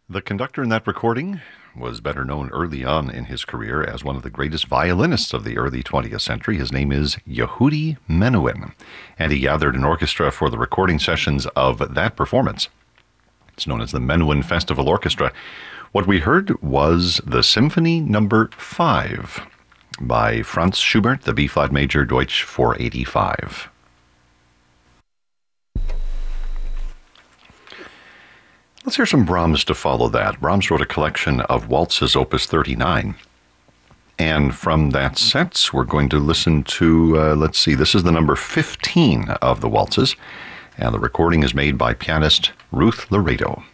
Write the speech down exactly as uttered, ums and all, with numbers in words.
The conductor in that recording was better known early on in his career as one of the greatest violinists of the early twentieth century. His name is Yehudi Menuhin, and he gathered an orchestra for the recording sessions of that performance. It's known as the Menuhin Festival Orchestra. What we heard was the Symphony Number five by Franz Schubert, the B-flat major Deutsch four eighty-five. Let's hear some Brahms to follow that. Brahms wrote a collection of waltzes, Opus thirty-nine. And from that set, we're going to listen to, uh, let's see, this is the number fifteen of the waltzes. And the recording is made by pianist Ruth Laredo.